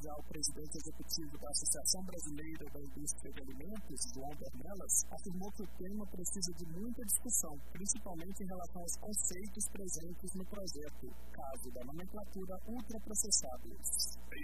já o presidente executivo da Associação Brasileira da Indústria de Alimentos, João Bernelas, afirmou que o tema precisa de muita discussão, principalmente em relação aos conceitos presentes no projeto, caso da nomenclatura ultraprocessados. Em